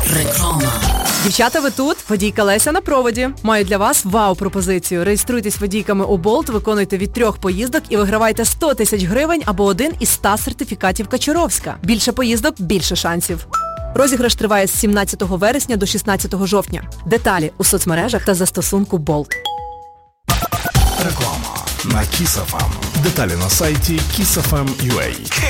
Реклама. Дівчата, ви тут? Водійка Леся на проводі. Маю для вас вау-пропозицію. Реєструйтесь водійками у Болт, виконуйте від 3 поїздок і вигравайте 100 тисяч гривень або один із 100 сертифікатів Качуровська. Більше поїздок, більше шансів. Розіграш триває з 17 вересня до 16 жовтня. Деталі у соцмережах та застосунку Болт. Реклама на Kiss FM. Деталі на сайті kissfm.ua.